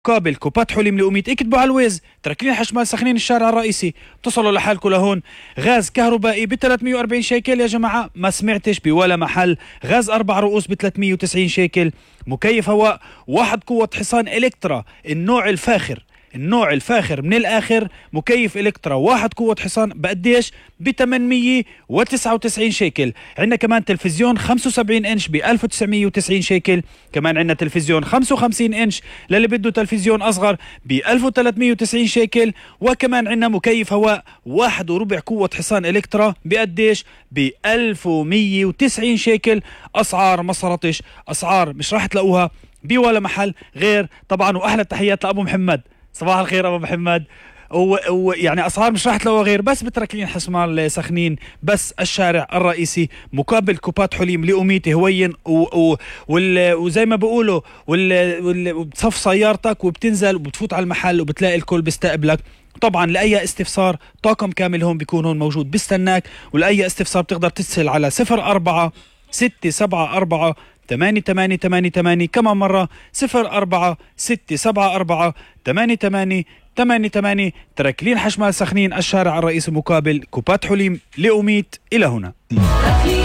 مقابل كوبات حليم لأميت. اكتبوا على الويز تركلين حشمال سخنين الشارع الرئيسي، تصلوا لحالكم لهون. غاز كهربائي ب 340 شيكل يا جماعة، ما سمعتش بولا محل. غاز 4 رؤوس ب 390 شيكل. مكيف هواء 1 قوة حصان إلكترا النوع الفاخر من الآخر، مكيف إلكترا 1 قوة حصان بقديش؟ ب 899 شيكل. عندنا كمان تلفزيون 75 إنش ب 1990 شيكل. كمان عندنا تلفزيون 55 إنش للي بده تلفزيون أصغر ب 1390 شيكل. وكمان عندنا مكيف هواء 1.25 قوة حصان إلكترا بقديش؟ ب 1190 شيكل. أسعار ما صارتش، أسعار مش راح تلاقوها بولا محل غير طبعا. وأحلى التحيات لأبو محمد، صباح الخير أبو محمد. يعني أسعار مش راح تلاقوها غير بس بتركلين حسمال سخنين، بس الشارع الرئيسي. مقابل كوبات حليم لأميتي هوين وزي ما بقولوا بتصف سيارتك وبتنزل وبتفوت على المحل وبتلاقي الكل بيستقبلك. طبعا لأي استفسار طاقم كامل هون بيكون هون موجود بيستناك. ولأي استفسار بتقدر تتصل على 04-674 8888. كمان مرة 04-674 8888. تركلين حشمال سخنين الشارع الرئيسي مقابل كوبات حليم لأميت. إلى هنا.